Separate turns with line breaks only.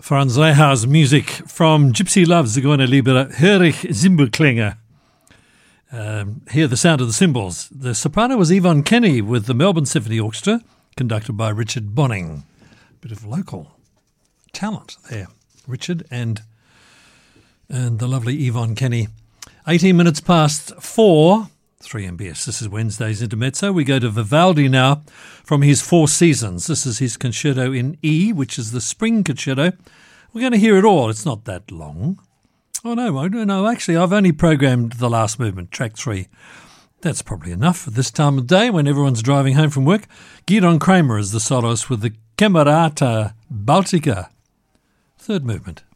Franz Lehau's music from Gypsy Love, Zigeuner Liebe, Hörich Zimbelklinger. Hear the sound of the cymbals. The soprano was Yvonne Kenny with the Melbourne Symphony Orchestra, conducted by Richard Bonning. Bit of local talent there. Richard and the lovely Yvonne Kenny. 18 minutes past 4, 3MBS. This is Wednesday's Intermezzo. We go to Vivaldi now from his Four Seasons. This is his concerto in E, which is the spring concerto. We're going to hear it all. It's not that long. Oh, no, actually, I've only programmed the last movement, track 3. That's probably enough for this time of day when everyone's driving home from work. Gidon Kramer is the soloist with the Camerata Baltica. Third movement.